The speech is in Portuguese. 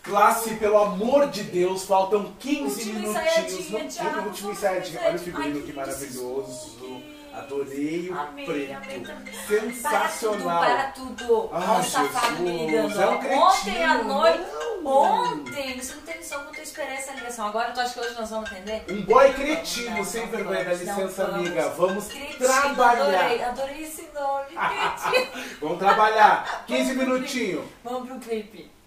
Classe, pelo amor de Deus, faltam 15 minutinhos. Última ensaiadinha. Olha o figurino que maravilhoso. Adorei o preto. Sensacional. Para tudo. Olha o safado me ligando. É um cretino, ontem à noite. não. Ontem. Você não tem noção quanto eu esperei essa ligação. Agora tu acha que hoje nós vamos atender? Um boy cretino, sem vergonha. Dá licença, amiga. Vamos trabalhar. Adorei esse nome. Cretino. Vamos trabalhar. 15 minutinhos. Vamos pro clipe.